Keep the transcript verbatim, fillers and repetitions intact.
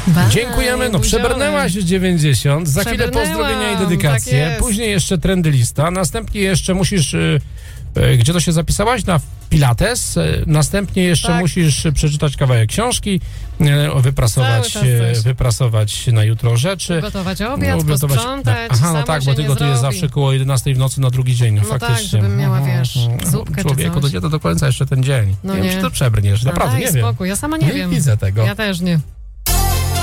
Ba, Dziękujemy. No, buzione. przebrnęłaś dziewięćdziesiąt. Za chwilę pozdrowienia i dedykacje. Tak Później jeszcze trendy lista. Następnie jeszcze musisz... Y, y, gdzie to się zapisałaś? Na Pilates. Y, następnie jeszcze tak. musisz przeczytać kawałek książki, y, wyprasować, Cały czas y, wyprasować na jutro rzeczy. Gotować obiad, Ugotować- posprzątać. Aha, no samo tak, się bo ty nie gotujesz zrobi. zawsze koło jedenastej w nocy na drugi dzień. No, No tak, faktycznie. żebym miała, wiesz, Mhm. zupkę czy Człowieku, to coś. nie to do końca jeszcze ten dzień. No nie wiem, nie. czy to przebrniesz. No Naprawdę daj nie wiem. spokój, ja sama nie Nie wiem. widzę tego. Ja też nie.